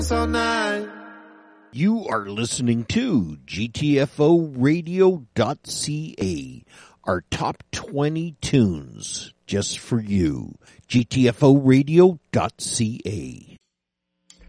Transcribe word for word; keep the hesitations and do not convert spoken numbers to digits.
all night. You are listening to G T F O radio dot C A, our top twenty tunes just for you. G T F O radio dot C A.